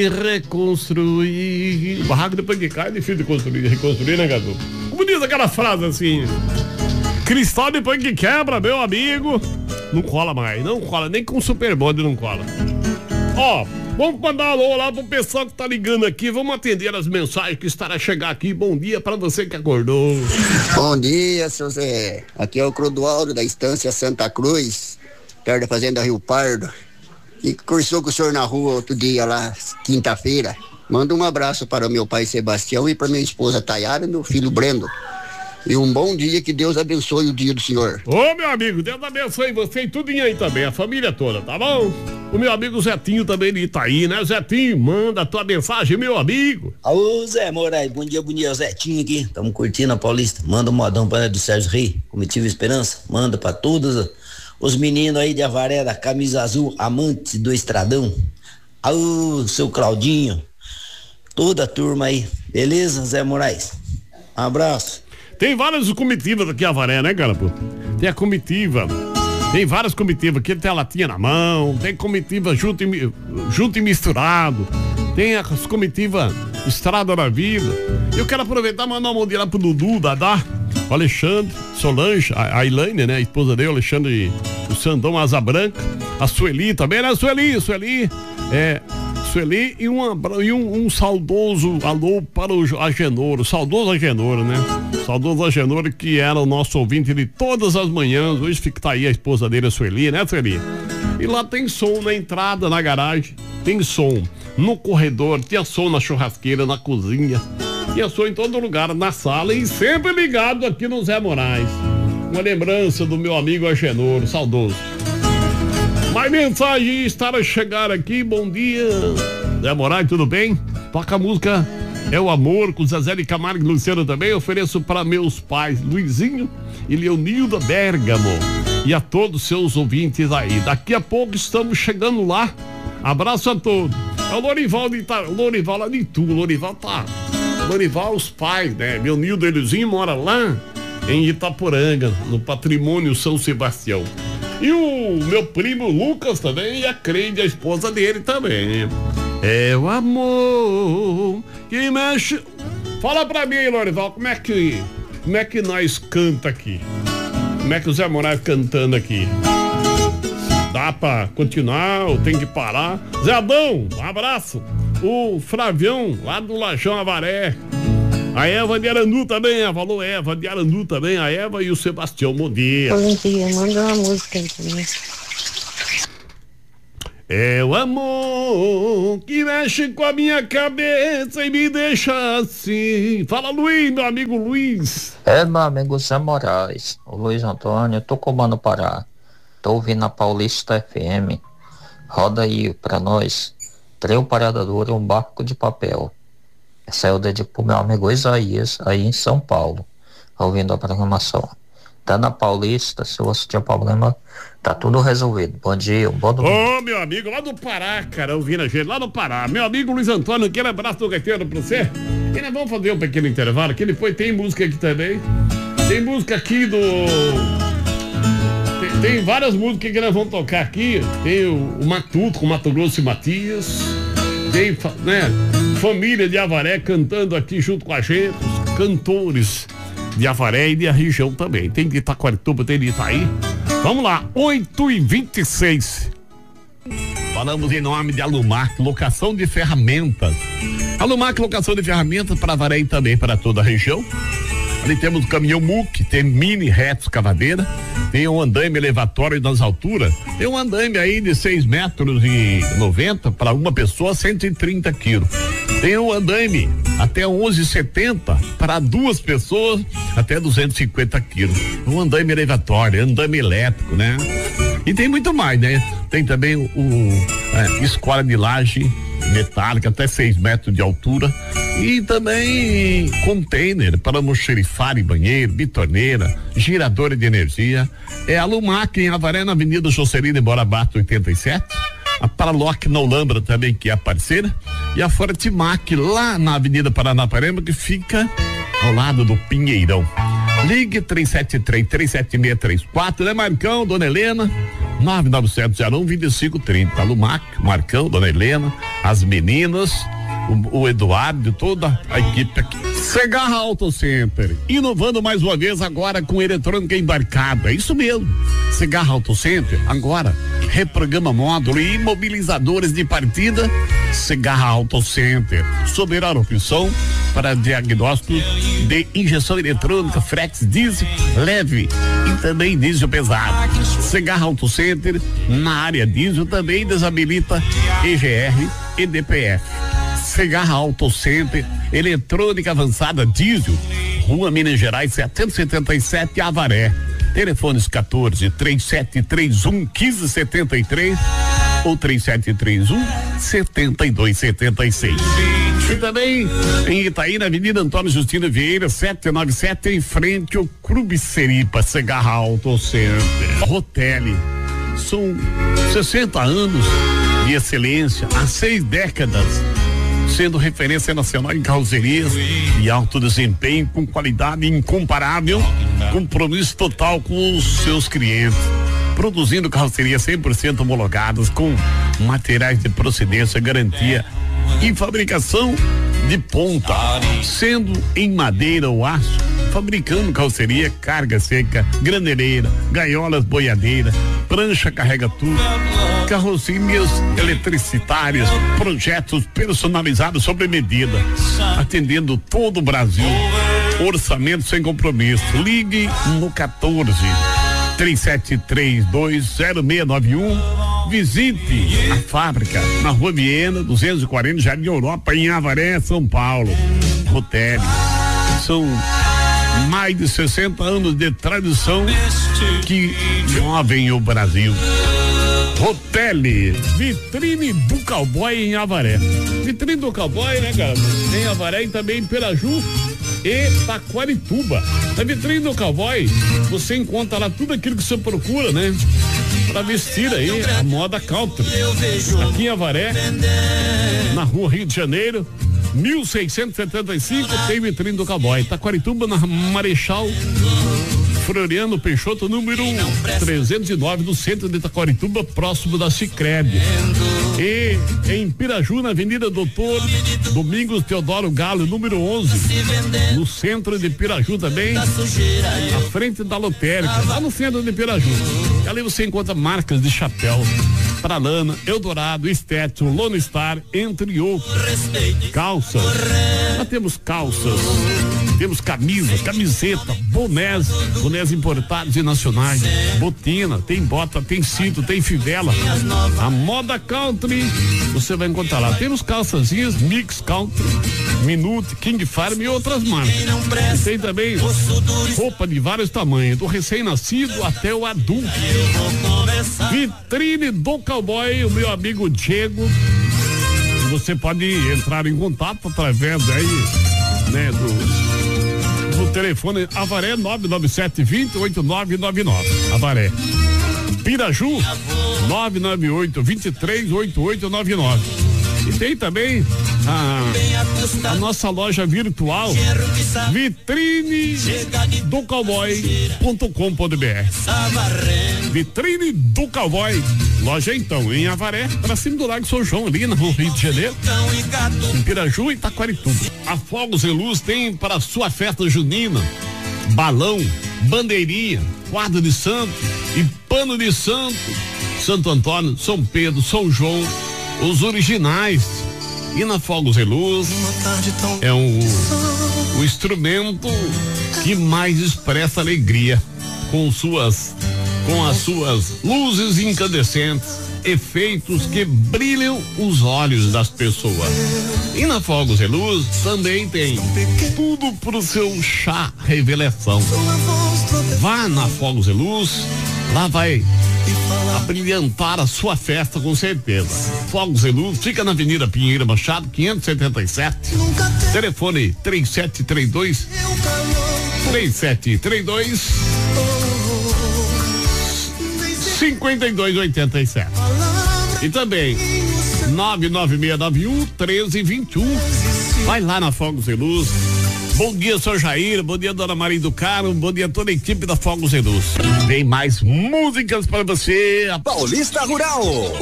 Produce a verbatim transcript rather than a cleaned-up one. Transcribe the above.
Reconstruir. O barraco depois que cai é difícil de construir, reconstruir, né, Gadu? Como diz aquela frase assim: cristal depois que quebra, meu amigo, não cola mais, não cola, nem com super bonde não cola. Ó, vamos mandar alô lá pro pessoal que tá ligando aqui, vamos atender as mensagens que estará a chegar aqui. Bom dia pra você que acordou. Bom dia, seu Zé. Aqui é o Clodoaldo da Estância Santa Cruz, perto da Fazenda Rio Pardo. E cursou com o senhor na rua outro dia lá, quinta-feira. Manda um abraço para o meu pai Sebastião e para minha esposa Tayara e meu filho Brendo. E um bom dia, que Deus abençoe o dia do senhor. Ô, meu amigo, Deus abençoe você e tudinho aí também, a família toda, tá bom? O meu amigo Zetinho também de Itaí, né, Zetinho? Manda a tua mensagem, meu amigo. Alô, Zé Moraes, bom dia, bom dia, Zetinho aqui. Tamo curtindo a Paulista. Manda um modão para do Sérgio Rei, Comitiva Esperança. Manda para todos os meninos aí de Avaré, da camisa azul, amantes do Estradão. Alô, seu Claudinho. Toda a turma aí. Beleza, Zé Moraes? Um abraço. Tem várias comitivas aqui em Avaré, né, cara? Tem a comitiva, tem várias comitivas, que tem a latinha na mão, tem comitiva junto e, junto e misturado, tem as comitivas Estrada da Vida. Eu quero aproveitar e mandar um bom dia lá pro Dudu, Dadá, o Alexandre, Solange, a, a Elaine, né, a esposa dele, o Alexandre, o Sandão Asa Branca, a Sueli também, né, Sueli, Sueli, é... Sueli e, uma, e um, um saudoso alô para o Agenor, o saudoso Agenor, né? Saudoso Agenor, que era o nosso ouvinte de todas as manhãs. Hoje fica tá aí a esposa dele, a Sueli, né, Sueli? E lá tem som na entrada, na garagem, tem som no corredor, tinha som na churrasqueira, na cozinha, tinha som em todo lugar, na sala e sempre ligado aqui no Zé Moraes. Uma lembrança do meu amigo Agenor, saudoso. Mais mensagem estar a chegar aqui, bom dia. Zé Moraes, tudo bem? Toca a música É o Amor, com Zezé de Camargo e Luciano também. Ofereço para meus pais, Luizinho e Leonilda Bergamo. E a todos seus ouvintes aí. Daqui a pouco estamos chegando lá. Abraço a todos. É o Lorival de Ita... o Lorival lá de Itu. O Lorival tá. Lorival, os pais, né? Leonilda e Luizinho mora lá em Itaporanga, no Patrimônio São Sebastião. E o meu primo Lucas também, e a Creide, a esposa dele também. É o amor que mexe. Fala pra mim, Lorival, como é que como é que nós canta aqui? Como é que o Zé Moraes cantando aqui? Dá pra continuar ou tem que parar? Zé Adão, um abraço. O Flavião, lá do Lajão Avaré. A Eva de Arandu também, falou Eva de Arandu também, a Eva e o Sebastião, bom dia. Bom dia, manda uma música aí também. É o amor que mexe com a minha cabeça e me deixa assim. Fala, Luiz, meu amigo Luiz. É, meu amigo Zé Moraes, o Luiz Antônio, tô comando Pará. Tô ouvindo a Paulista F M. Roda aí pra nós. Trio Parada Dura, um barco de papel. Essa eu dedico pro meu amigo Isaías, aí em São Paulo, ouvindo a programação. Tá na Paulista, se você tiver problema, tá tudo resolvido. Bom dia, um bom domingo. Ô, meu amigo, lá do Pará, cara, ouvindo a gente, lá do Pará. Meu amigo Luiz Antônio, aquele abraço do gaiteiro pra você. E nós vamos fazer um pequeno intervalo, que depois tem música aqui também. Tem música aqui do... Tem, tem várias músicas que nós vamos tocar aqui. Tem o, o Matuto, com Mato Grosso e Matias. Tem, né, família de Avaré cantando aqui junto com a gente, os cantores de Avaré e da região também. Tem de Itaquarituba, tem de Itaí. Vamos lá, oito e vinte e seis. Falamos em nome de Alumac, locação de ferramentas. Alumac, locação de ferramentas para Avaré e também para toda a região. Ali temos o caminhão M U C, tem mini reto escavadeira, tem um andaime elevatório nas alturas, tem um andaime aí de seis metros e noventa para uma pessoa, cento e trinta quilos. Tem um andaime até onze e setenta para duas pessoas, até duzentos e cinquenta quilos. Um andaime elevatório, andaime elétrico, né? E tem muito mais, né? Tem também o, o é, escola de laje metálica até seis metros de altura e também container para almoxerifar e banheiro, bitorneira, giradora de energia. É a Lumac em Avaré, na Avenida Jocelina e Borabato oitenta e sete. A Paraloc na Olambra também, que é a parceira, e a Fortimac lá na Avenida Paranaparema, que fica ao lado do Pinheirão. Ligue três sete três, três sete seis três quatro, né, Marcão, Dona Helena, nove nove sete zero um, dois cinco três zero. Alô, Mac, Marcão, Dona Helena, as meninas, o, o Eduardo, toda a equipe aqui. Segarra Auto Center, inovando mais uma vez agora com eletrônica embarcada. É isso mesmo. Segarra Auto Center, agora reprograma módulo e imobilizadores de partida. Segarra Auto Center, soberana opção para diagnóstico de injeção eletrônica, fretes diesel leve e também diesel pesado. Segarra Auto Center, na área diesel, também desabilita E G R e D P F. Segarra Auto Center, eletrônica avançada diesel, Rua Minas Gerais setecentos e setenta e sete, Avaré. Telefones quatorze, três sete três um, um cinco sete três ou três sete três um, sete dois sete seis. E também em Itaí, na Avenida Antônio Justino Vieira, setecentos e noventa e sete, em frente ao Clube Seripa. Segarra Auto Center. Rotelli, são sessenta anos de excelência, há seis décadas, sendo referência nacional em carrocerias e alto desempenho, com qualidade incomparável, compromisso total com os seus clientes, produzindo carrocerias cem por cento homologadas com materiais de procedência, garantia e fabricação de ponta, sendo em madeira ou aço, fabricando carroceria, carga seca, graneleira, gaiolas, boiadeira, prancha carrega tudo, carrocerias eletricitárias, projetos personalizados sob medida, atendendo todo o Brasil. Orçamento sem compromisso. Ligue no quatorze, três sete três dois, zero seis nove um. Visite a fábrica na Rua Viena, duzentos e quarenta, Jardim Europa, em Avaré, São Paulo. Rotelli, são mais de sessenta anos de tradição que movem o Brasil. Rotelli, vitrine do cowboy em Avaré. Vitrine do cowboy, né, cara? Em Avaré e também em Piraju e Taquarituba. Na vitrine do cowboy, você encontra lá tudo aquilo que você procura, né? Pra vestir aí a moda country. Aqui em Avaré, na Rua Rio de Janeiro, mil seiscentos e setenta e cinco, tem vitrine do cowboy. Taquarituba, na Marechal Floriano Peixoto, número trezentos e nove, do centro de Taquarituba, próximo da Sicredi. E em Piraju, na Avenida Doutor Domingos Teodoro Galo, número onze, no centro de Piraju também, à frente da lotérica, lá no centro de Piraju. E ali você encontra marcas de chapéu para lana, Eldorado, Estético, Lone Star, entre outros. Calças, nós temos calças, temos camisas, camiseta, bonés, bonés importados e nacionais, botina, tem bota, tem cinto, tem fivela. A moda country você vai encontrar lá. Temos calçazinhas, mix country, Minute, King Farm e outras marcas. E tem também roupa de vários tamanhos, do recém-nascido até o adulto. Vitrine do cowboy, o meu amigo Diego. Você pode entrar em contato através aí, né, do, do telefone Avaré nove nove sete dois zero oito nove nove nove. Avaré. Piraju nove nove oito, dois três oito oito nove nove. E tem também a, a nossa loja virtual, vitrine do cowboy ponto com ponto br. Vitrine do Cowboy, loja então em Avaré, pra cima do Lago São João, ali no Rio de Janeiro, em Piraju e Taquarituba. A Fogos e Luz tem para sua festa junina balão, bandeirinha, quadro de santo e pano de santo, Santo Antônio, São Pedro, São João, os originais. E na Fogos e Luz é um, o instrumento que mais expressa alegria, com suas com as suas luzes incandescentes, efeitos que brilham os olhos das pessoas. E na Fogos e Luz também tem tudo pro seu chá revelação. Vá na Fogos e Luz, lá vai abrilhantar a sua festa com certeza. Fogos e Luz fica na Avenida Pinheiro Machado, quinhentos e setenta e sete. Telefone três sete três dois, três sete três dois, cinquenta e dois oitenta e sete. E também nove nove seis nove um, treze vinte e um. Vai lá na Fogos e Luz. Bom dia, senhor Jair. Bom dia, dona Maria do Carmo. Bom dia a toda a equipe da Fogos e Luz. Vem mais músicas para você. Paulista Rural.